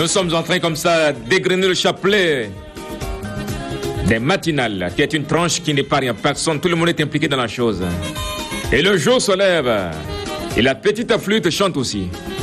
Nous sommes en train comme ça d'égrener le chapelet des matinales, qui est une tranche qui n'est pas rien. Personne, tout le monde est impliqué dans la chose. Et le jour se lève. Et la petite flûte chante aussi.